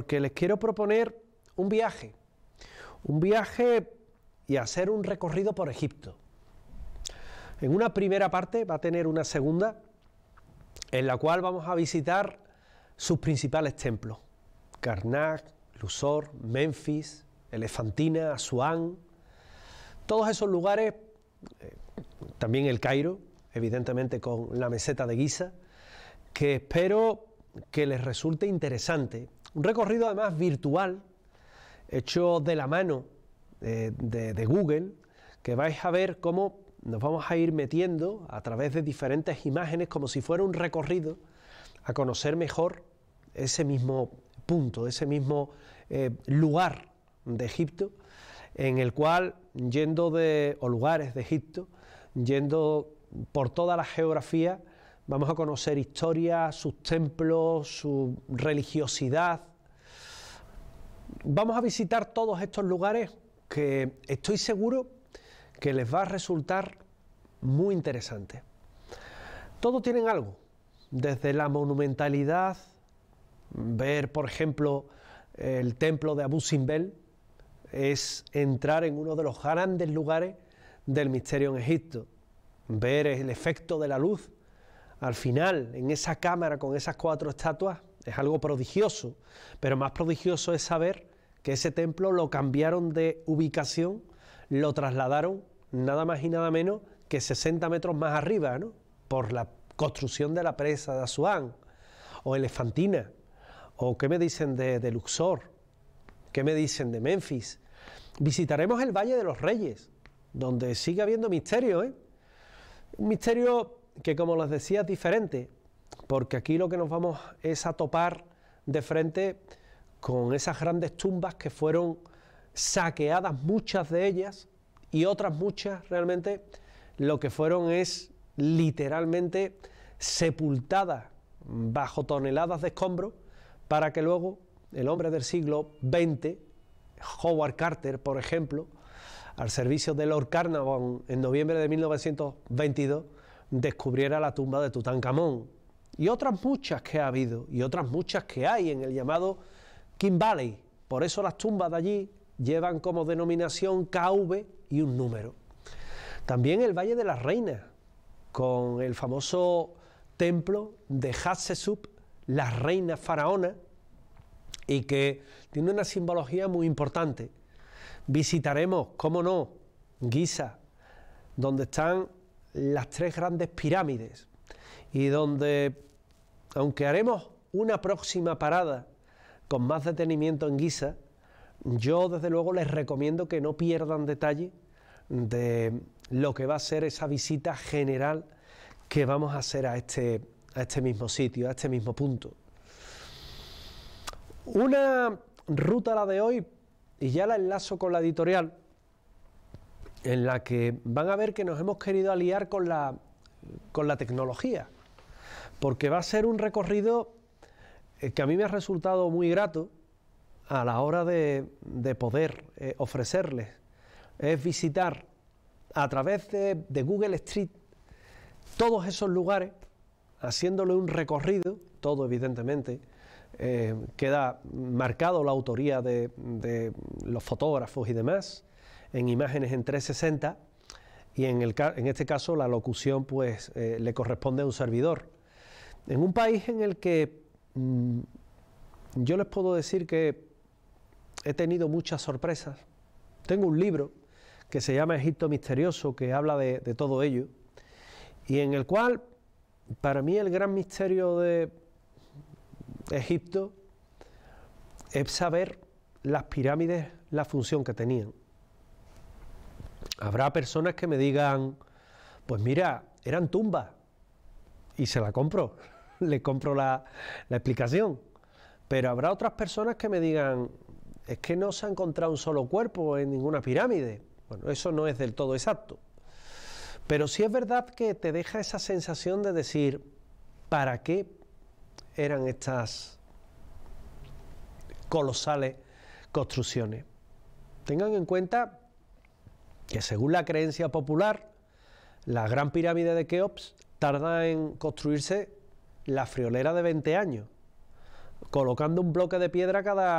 porque les quiero proponer un viaje y hacer un recorrido por Egipto. En una primera parte va a tener una segunda, en la cual vamos a visitar sus principales templos: Karnak, Luxor, Menfis, Elefantina, Asuán, todos esos lugares, también el Cairo, evidentemente con la meseta de Giza, que espero que les resulte interesante. Un recorrido además virtual, hecho de la mano de Google, que vais a ver cómo nos vamos a ir metiendo a través de diferentes imágenes, como si fuera un recorrido, a conocer mejor ese mismo punto, ese mismo lugar de Egipto, en el cual, lugares de Egipto, yendo por toda la geografía, vamos a conocer historia, sus templos, su religiosidad. Vamos a visitar todos estos lugares que estoy seguro que les va a resultar muy interesante. Todos tienen algo, desde la monumentalidad, ver por ejemplo el templo de Abu Simbel, es entrar en uno de los grandes lugares del misterio en Egipto, ver el efecto de la luz al final en esa cámara con esas 4 estatuas, es algo prodigioso, pero más prodigioso es saber que ese templo lo cambiaron de ubicación, lo trasladaron nada más y nada menos que 60 metros más arriba, ¿no?, por la construcción de la presa de Asuán, o Elefantina, o qué me dicen de Luxor, qué me dicen de Menfis. Visitaremos el Valle de los Reyes, donde sigue habiendo misterio, un misterio que, como les decía, es diferente, porque aquí lo que nos vamos es a topar de frente con esas grandes tumbas que fueron saqueadas, muchas de ellas, y otras muchas realmente lo que fueron es literalmente sepultadas bajo toneladas de escombros, para que luego el hombre del siglo XX, Howard Carter, por ejemplo, al servicio de Lord Carnarvon en noviembre de 1922, descubriera la tumba de Tutankamón, y otras muchas que ha habido, y otras muchas que hay en el llamado King Valley. Por eso las tumbas de allí llevan como denominación KV y un número. También el Valle de las Reinas, con el famoso templo de Hatshepsut, la reina faraona, y que tiene una simbología muy importante. Visitaremos, cómo no, Giza, donde están las 3 grandes pirámides, y donde, aunque haremos una próxima parada con más detenimiento en Giza, yo desde luego les recomiendo que no pierdan detalle de lo que va a ser esa visita general que vamos a hacer a este mismo sitio, a este mismo punto. Una ruta, la de hoy, y ya la enlazo con la editorial, en la que van a ver que nos hemos querido aliar con la tecnología, porque va a ser un recorrido que a mí me ha resultado muy grato a la hora de poder ofrecerles. Es visitar a través de Google Street todos esos lugares, haciéndole un recorrido, todo evidentemente queda marcado la autoría de los fotógrafos y demás, en imágenes en 360, y en este caso la locución pues le corresponde a un servidor. En un país en el que yo les puedo decir que he tenido muchas sorpresas. Tengo un libro que se llama Egipto Misterioso, que habla de todo ello, y en el cual, para mí, el gran misterio de Egipto es saber las pirámides, la función que tenían. Habrá personas que me digan, pues mira, eran tumbas, y se la compro, le compro la explicación. Pero habrá otras personas que me digan, es que no se ha encontrado un solo cuerpo en ninguna pirámide. Bueno, eso no es del todo exacto. Pero sí es verdad que te deja esa sensación de decir, ¿para qué eran estas colosales construcciones? Tengan en cuenta que, según la creencia popular, la Gran Pirámide de Keops tarda en construirse la friolera de 20 años, colocando un bloque de piedra cada